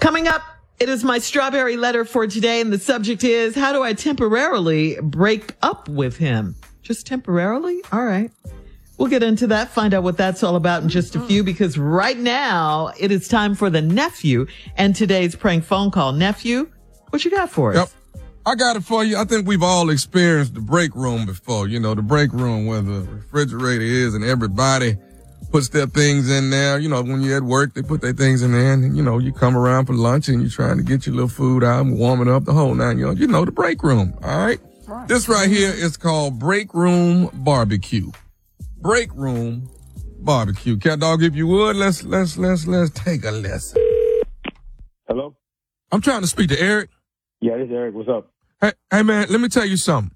Coming up, it is my strawberry letter for today, and the subject is, how do I temporarily break up with him? Just temporarily? All right. We'll get into that, find out what that's all about in just a few, because right now it is time for the nephew and today's prank phone call. Nephew, what you got for us? Yep. I got it for you. I think we've all experienced the break room before. You know, the break room where the refrigerator is and everybody puts their things in there. You know, when you're at work, they put their things in there and, you know, you come around for lunch and you're trying to get your little food out and warm it up, the whole nine yards. You know, the break room. All right. This right here is called break room barbecue. Break room barbecue. Cat dog, if you would, let's take a lesson. Hello? I'm trying to speak to Eric. Yeah, this is Eric. What's up? Hey man, let me tell you something.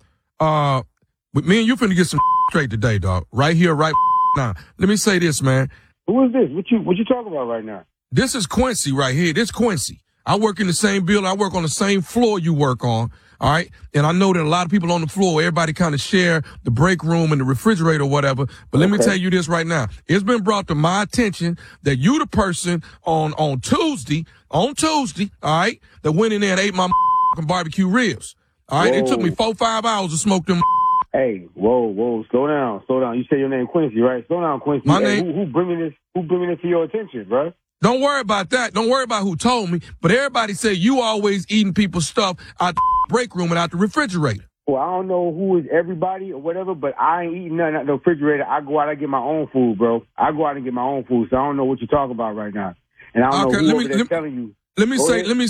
With me and you finna get some straight today, dog. Right here, right now. Let me say this, man. Who is this? What you talking about right now? This is Quincy right here. This Quincy. I work in the same building. I work on the same floor you work on. All right. And I know that a lot of people on the floor, everybody kind of share the break room and the refrigerator or whatever. But let me tell you this right now. It's been brought to my attention that you the person on Tuesday, all right, that went in there and ate my barbecue ribs. All right. Whoa. It took me 4-5 hours to smoke them. Hey, whoa, slow down. You say your name Quincy, right? Slow down, Quincy. My name. Who bringing this to your attention, bro? Don't worry about that. Don't worry about who told me. But everybody say you always eating people's stuff out the break room and out the refrigerator. Well, I don't know who is everybody or whatever, but I ain't eating nothing out the refrigerator. I go out and get my own food, bro. I go out and get my own food, so I don't know what you're talking about right now. And I don't know who telling you. Let me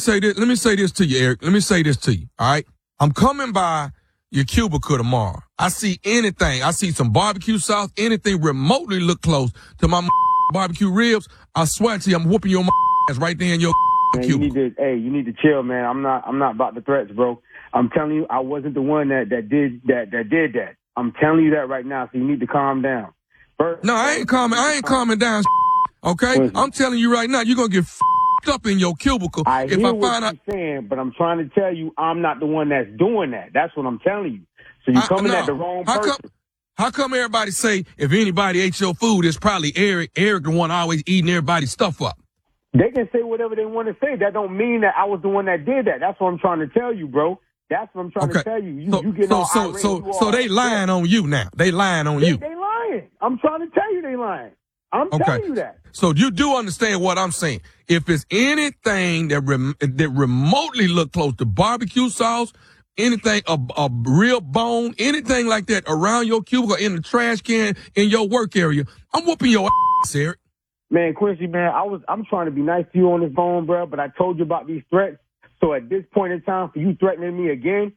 say this to you, Eric. Let me say this to you. All right. I'm coming by your cubicle tomorrow. I see anything. I see some barbecue sauce, anything remotely look close to my barbecue ribs. I swear to you, I'm whooping your ass right there in your cubicle. You need to chill, man. I'm not about the threats, bro. I'm telling you, I wasn't the one that did that. I'm telling you that right now, so you need to calm down. No, I ain't calming down, okay? I'm telling you right now, you're going to get up in your cubicle. I hear what you're saying, but I'm trying to tell you I'm not the one that's doing that. That's what I'm telling you. So you're coming at the wrong person. How come everybody say if anybody ate your food, it's probably Eric? Eric the one always eating everybody's stuff up. They can say whatever they want to say. That don't mean that I was the one that did that. That's what I'm trying to tell you, bro. That's what I'm trying to tell you. You get all irate. So they lying on you now. They lying on you. They lying. I'm trying to tell you they lying. I'm telling you that. So you do understand what I'm saying. If it's anything that remotely look close to barbecue sauce, anything, a real bone, anything like that around your cubicle, in the trash can, in your work area, I'm whooping your ass, Eric. Man, Quincy, man, I'm trying to be nice to you on this phone, bro, but I told you about these threats. So at this point in time, for you threatening me again,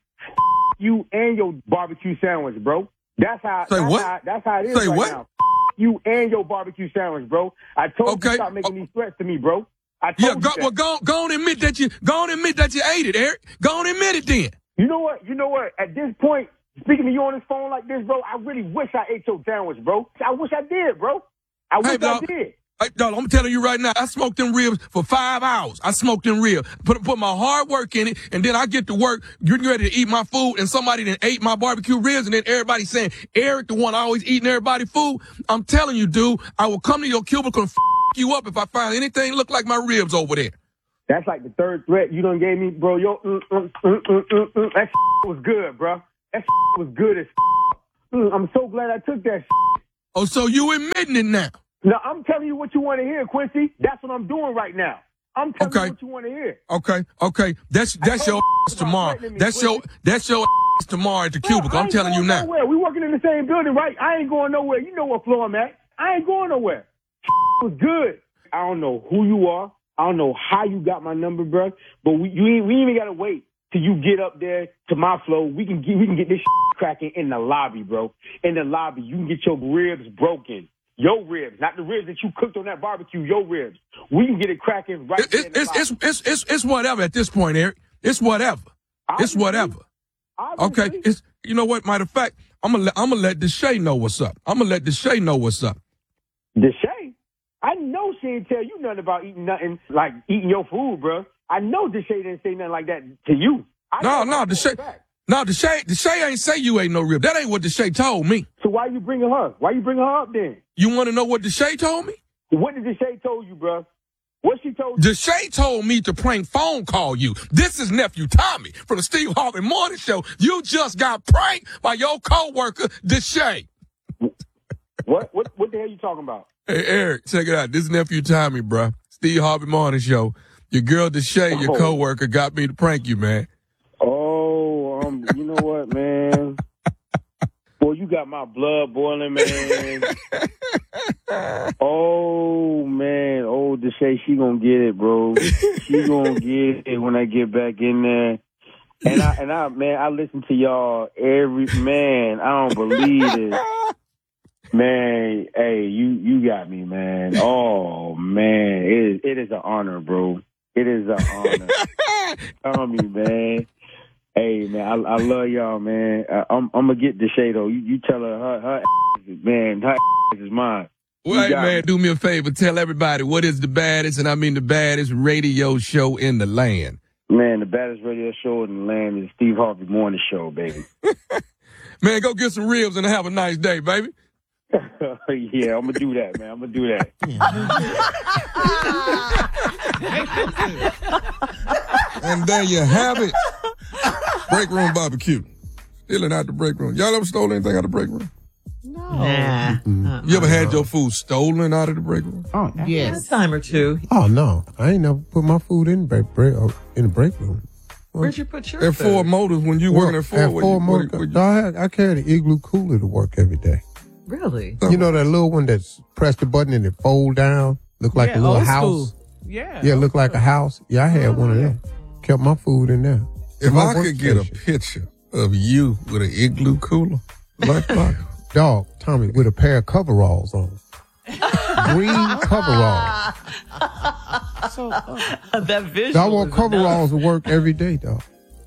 you and your barbecue sandwich, bro. That's how it is right now. You and your barbecue sandwich, bro. I told you to stop making these threats to me, bro. Go on admit that you ate it, Eric. Go on admit it then. You know what? At this point, speaking to you on this phone like this, bro, I really wish I ate your sandwich, bro. I wish I did, bro. I did. Hey, dog, I'm telling you right now, I smoked them ribs for 5 hours. I smoked them ribs, put my hard work in it, and then I get to work, getting ready to eat my food, and somebody then ate my barbecue ribs, and then everybody saying, Eric, the one always eating everybody's food. I'm telling you, dude, I will come to your cubicle and you up if I find anything look like my ribs over there. That's like the third threat you done gave me, bro. That was good, bro. That was good as I'm so glad I took that. Oh, so you admitting it now? No, I'm telling you what you want to hear, Quincy. That's what I'm doing right now. I'm telling you what you want to hear. Okay. That's your ass tomorrow. That's your ass tomorrow at the cubicle. I'm telling you now. We working in the same building, right? I ain't going nowhere. You know what floor I'm at. I ain't going nowhere. Was good. I don't know who you are. I don't know how you got my number, bro. But we ain't even gotta wait till you get up there to my floor. We can get this cracking in the lobby, bro. In the lobby, you can get your ribs broken. Your ribs, not the ribs that you cooked on that barbecue. Your ribs. We can get it cracking right there. It's whatever at this point, Eric. It's whatever. It's whatever. Okay. It's, you know what? Matter of fact, I'm gonna let Deshae know what's up. Deshae? I know she didn't tell you nothing about eating nothing like eating your food, bro. I know Deshae didn't say nothing like that to you. No, Deshae ain't say you ain't no rib. That ain't what Deshae told me. So why you bringing her? Why you bringing her up then? You want to know what Deshae told me? What did Deshae told you, bro? What she told you? Deshae told me to prank phone call you. This is nephew Tommy from the Steve Harvey Morning Show. You just got pranked by your coworker, Deshae. What the hell you talking about? Hey, Eric, check it out. This is nephew Tommy, bruh. Steve Harvey Morning Show. Your girl Deshae, your coworker, got me to prank you, man. Oh, you know what, man? Boy, you got my blood boiling, man. Oh, man. Oh, Deshae, she gonna get it, bro. She gonna get it when I get back in there. And I, man, I listen to y'all man, I don't believe it. Man, hey, you got me, man. Oh, man. It is an honor, bro. It is an honor. Tell me, man. Hey, man, I love y'all, man. I'm gonna get Deshae, though. You tell her man, her is mine. Well, hey, man, do me a favor. Tell everybody what is the baddest, and I mean the baddest radio show in the land. Man, the baddest radio show in the land is Steve Harvey Morning Show, baby. Man, go get some ribs and have a nice day, baby. Yeah, I'm gonna do that, man. I'm gonna do that. And there you have it. Break room barbecue. Stealing out the break room. Y'all ever stole anything out of the break room? No. Nah. You ever had your food stolen out of the break room? Oh, yes. A time or two. Oh, no. I ain't never put my food in the break room. Where'd you put yours? At Ford Motors, when you working at Ford. At Ford Motors. I carried an Igloo cooler to work every day. Really? You know that little one that's press the button and it fold down? Look like a little house? School. Yeah. Yeah, look like a house. Yeah, I had one of them. Kept my food in there. If I could get a picture of you with an Igloo cooler, like dog, Tommy, with a pair of coveralls on. Green coveralls. So, that visual. I want coveralls to work every day, dog.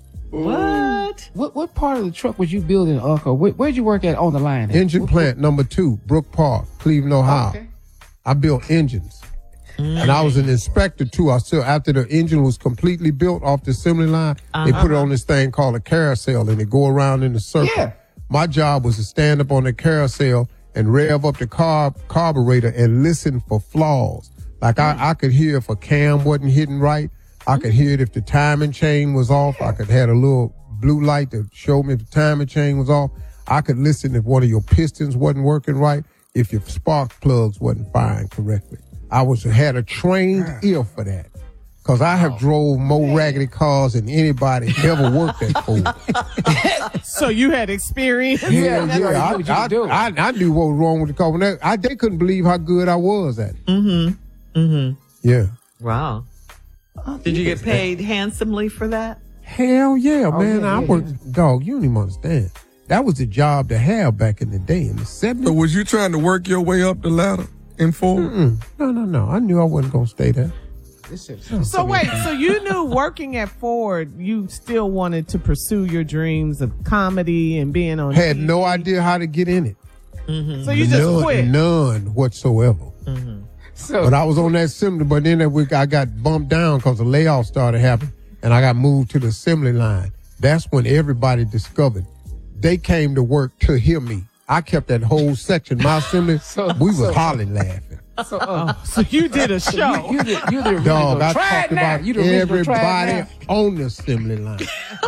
What part of the truck was you building, Uncle? Where'd you work at on the line? Engine plant number 2, Brook Park, Cleveland, Ohio. Okay. I built engines. And I was an inspector too. After the engine was completely built off the assembly line, they put it on this thing called a carousel and they go around in a circle. Yeah. My job was to stand up on the carousel and rev up the carburetor and listen for flaws. Like I could hear if a cam wasn't hitting right. I could hear it if the timing chain was off. I could have a little blue light that showed me if the timing chain was off. I could listen if one of your pistons wasn't working right, if your spark plugs wasn't firing correctly. I had a trained ear for that. Cause I have drove more raggedy cars than anybody ever worked at Ford. So you had experience? Yeah. I knew what was wrong with the car. They couldn't believe how good I was at it. Mm-hmm. Mm-hmm. Yeah. Wow. Did you get paid handsomely for that? Hell yeah, man. I worked, dog, you don't even understand. That was a job to have back in the day in the 70s. So was you trying to work your way up the ladder in Ford? No. I knew I wasn't going to stay there. So wait, so you knew working at Ford, you still wanted to pursue your dreams of comedy and being on Had TV. no idea how to get in it. Mm-hmm. So you just quit? None whatsoever. Mm-hmm. But I was on that assembly, but then that week I got bumped down because the layoff started happening and I got moved to the assembly line. That's when everybody discovered. They came to work to hear me. I kept that whole section. My assembly, we was hollering laughing. So you did a show. You the original. Dog, I talked about everybody on the assembly line.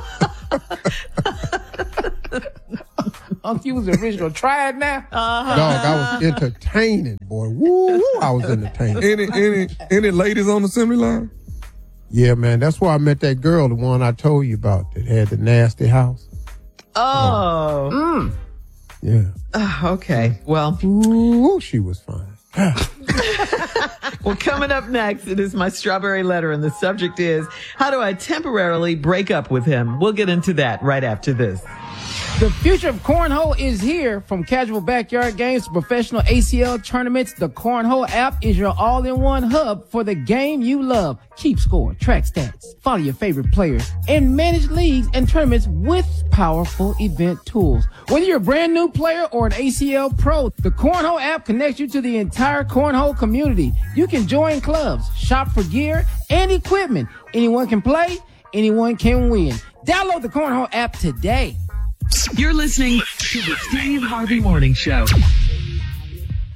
You was the original. Try it now. Dog, I was entertaining, boy. Woo, I was entertaining. Any ladies on the assembly line? Yeah, man. That's where I met that girl, the one I told you about that had the nasty house. Oh. Yeah. Okay. Well. Ooh, she was fine. Well, coming up next, it is my strawberry letter, and the subject is, how do I temporarily break up with him? We'll get into that right after this. The future of cornhole is here. From casual backyard games to professional ACL tournaments, the Cornhole app is your all-in-one hub for the game you love. Keep score, track stats, follow your favorite players, and manage leagues and tournaments with powerful event tools. Whether you're a brand new player or an ACL pro, the Cornhole app connects you to the entire cornhole community. You can join clubs, shop for gear and equipment. Anyone can play, anyone can win. Download the Cornhole app today. You're listening to the Steve Harvey Morning Show.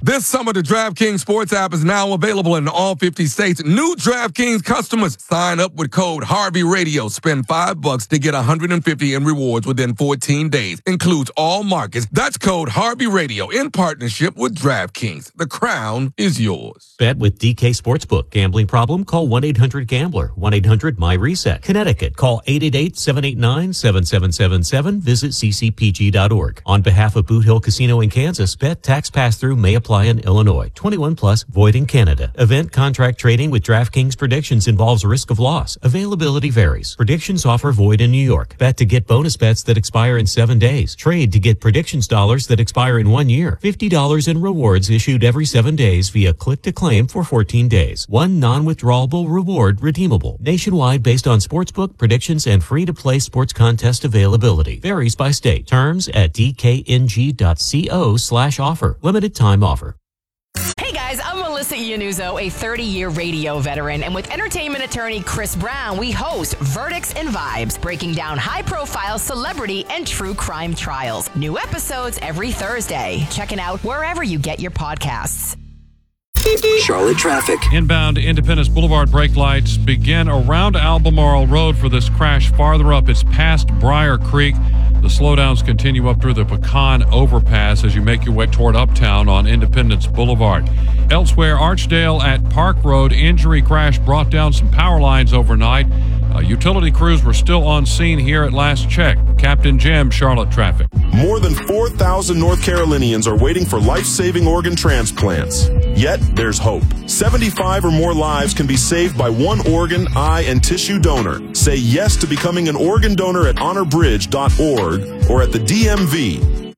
This summer, the DraftKings Sports app is now available in all 50 states. New DraftKings customers sign up with code Harvey Radio. Spend $5 to get $150 in rewards within 14 days. Includes all markets. That's code Harvey Radio in partnership with DraftKings. The crown is yours. Bet with DK Sportsbook. Gambling problem? Call 1-800-GAMBLER. 1-800-MY-RESET. Connecticut. Call 888-789-7777. Visit ccpg.org. On behalf of Boot Hill Casino in Kansas, bet tax pass-through may apply in Illinois. 21 plus, void in Canada. Event contract trading with DraftKings predictions involves risk of loss. Availability varies. Predictions offer void in New York. Bet to get bonus bets that expire in 7 days. Trade to get predictions dollars that expire in 1 year. $50 in rewards issued every 7 days via click to claim for 14 days. One non-withdrawable reward redeemable. Nationwide based on sportsbook predictions and free-to-play sports contest availability. Varies by state. Terms at dkng.co/offer. Limited time offer. Hey guys, I'm Melissa Iannuzzo, a 30-year radio veteran, and with entertainment attorney Chris Brown, we host Verdicts and Vibes, breaking down high-profile celebrity and true crime trials. New episodes every Thursday. Check it out wherever you get your podcasts. Charlotte traffic. Inbound Independence Boulevard brake lights begin around Albemarle Road for this crash. Farther up, it's past Briar Creek. The slowdowns continue up through the Pecan Overpass as you make your way toward Uptown on Independence Boulevard. Elsewhere, Archdale at Park Road, injury crash brought down some power lines overnight. Utility crews were still on scene here at last check. Captain Jim, Charlotte traffic. More than 4,000 North Carolinians are waiting for life-saving organ transplants. Yet, there's hope. 75 or more lives can be saved by one organ, eye, and tissue donor. Say yes to becoming an organ donor at honorbridge.org or at the DMV.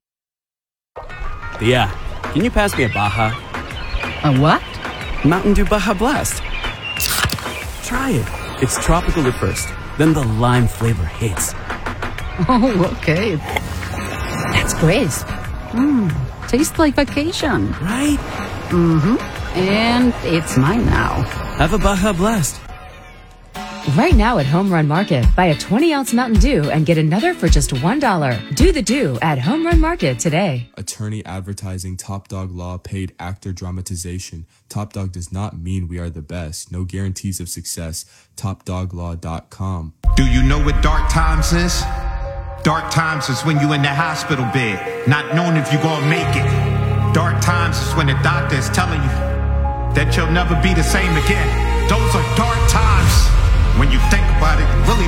Yeah, can you pass me a Baja? A what? Mountain Dew Baja Blast. Try it. It's tropical at first, then the lime flavor hits. Oh, okay. That's crisp. Tastes like vacation. Right? Mm-hmm. And it's mine now. Have a Baja Blast. Right now at Home Run Market, buy a 20-ounce Mountain Dew and get another for just $1. Do the Dew at Home Run Market today. Attorney advertising Top Dog Law paid actor dramatization. Top Dog does not mean we are the best. No guarantees of success. TopDogLaw.com. Do you know what dark times is? Dark times is when you're in the hospital bed, not knowing if you're gonna make it. Dark times is when the doctor is telling you that you'll never be the same again. Those are dark times. When you think about it, really